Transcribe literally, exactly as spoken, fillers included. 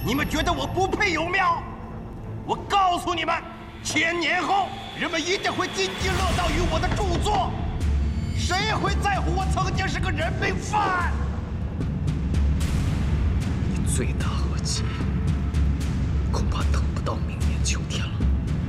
你们觉得我不配有庙？我告诉你们，千年后人们一定会津津乐道于我的著作。谁会在乎我曾经是个人命犯？ 你罪大恶极，恐怕等不到明年秋天了。